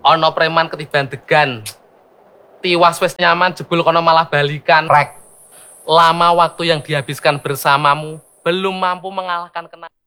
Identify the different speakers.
Speaker 1: Ono preman ketiban degan. Tiwas wes nyaman jebul kono malah balikan.
Speaker 2: Rek.
Speaker 1: Lama waktu yang dihabiskan bersamamu belum mampu mengalahkan kenangan.